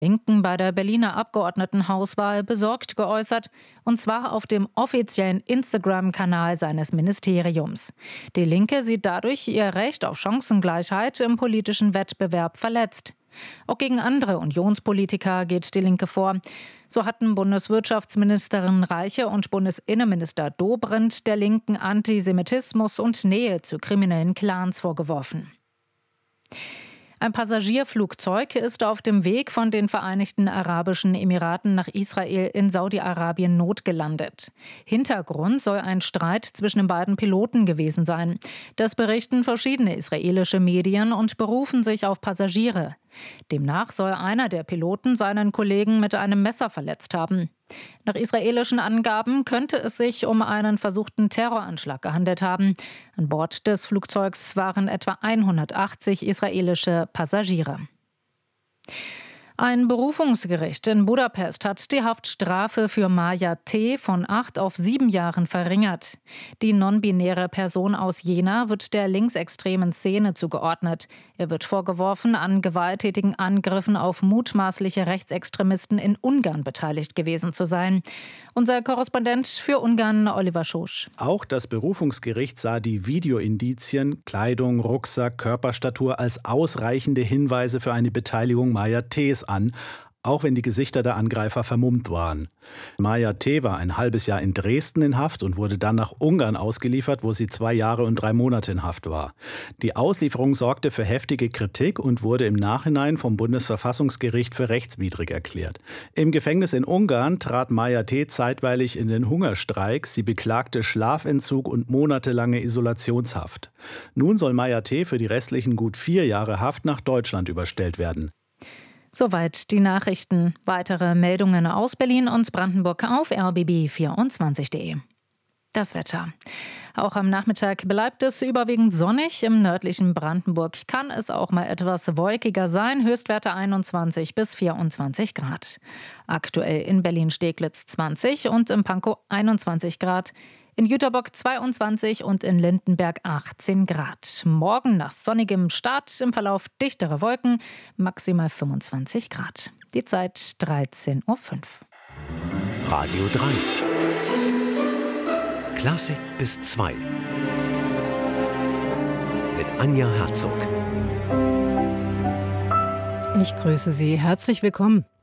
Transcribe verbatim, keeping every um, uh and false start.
Linken bei der Berliner Abgeordnetenhauswahl besorgt geäußert, und zwar auf dem offiziellen Instagram-Kanal seines Ministeriums. Die Linke sieht dadurch ihr Recht auf Chancengleichheit im politischen Wettbewerb verletzt. Auch gegen andere Unionspolitiker geht die Linke vor. So hatten Bundeswirtschaftsministerin Reiche und Bundesinnenminister Dobrindt der Linken Antisemitismus und Nähe zu kriminellen Clans vorgeworfen. Ein Passagierflugzeug ist auf dem Weg von den Vereinigten Arabischen Emiraten nach Israel in Saudi-Arabien notgelandet. Hintergrund soll ein Streit zwischen den beiden Piloten gewesen sein. Das berichten verschiedene israelische Medien und berufen sich auf Passagiere. Demnach soll einer der Piloten seinen Kollegen mit einem Messer verletzt haben. Nach israelischen Angaben könnte es sich um einen versuchten Terroranschlag gehandelt haben. An Bord des Flugzeugs waren etwa hundertachtzig israelische Passagiere. Ein Berufungsgericht in Budapest hat die Haftstrafe für Maja T. von acht auf sieben Jahren verringert. Die non-binäre Person aus Jena wird der linksextremen Szene zugeordnet. Ihr wird vorgeworfen, an gewalttätigen Angriffen auf mutmaßliche Rechtsextremisten in Ungarn beteiligt gewesen zu sein. Unser Korrespondent für Ungarn, Oliver Schosch. Auch das Berufungsgericht sah die Videoindizien, Kleidung, Rucksack, Körperstatur als ausreichende Hinweise für eine Beteiligung Maja T.s an, auch wenn die Gesichter der Angreifer vermummt waren. Maja T. war ein halbes Jahr in Dresden in Haft und wurde dann nach Ungarn ausgeliefert, wo sie zwei Jahre und drei Monate in Haft war. Die Auslieferung sorgte für heftige Kritik und wurde im Nachhinein vom Bundesverfassungsgericht für rechtswidrig erklärt. Im Gefängnis in Ungarn trat Maja T. zeitweilig in den Hungerstreik. Sie beklagte Schlafentzug und monatelange Isolationshaft. Nun soll Maja T. für die restlichen gut vier Jahre Haft nach Deutschland überstellt werden. Soweit die Nachrichten. Weitere Meldungen aus Berlin und Brandenburg auf r b b vierundzwanzig punkt de. Das Wetter. Auch am Nachmittag bleibt es überwiegend sonnig. Im nördlichen Brandenburg kann es auch mal etwas wolkiger sein. Höchstwerte einundzwanzig bis vierundzwanzig Grad. Aktuell in Berlin-Steglitz zwanzig und im Pankow einundzwanzig Grad. In Jüterbock zweiundzwanzig und in Lindenberg achtzehn Grad. Morgen nach sonnigem Start, im Verlauf dichtere Wolken, maximal fünfundzwanzig Grad. Die Zeit dreizehn Uhr fünf. Radio drei. Klassik bis zwei. Mit Anja Herzog. Ich grüße Sie. Herzlich willkommen.